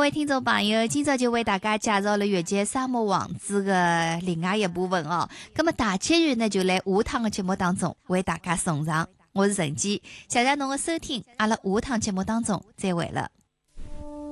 位聽眾朋友，今朝就為大家介紹了越劇《沙漠王子》嘅另外一部分哦。咁啊，大節日呢就嚟下趟嘅節目當中為大家送上。我是陳姬，謝謝侬嘅收聽，阿拉下趟節目當中再會了。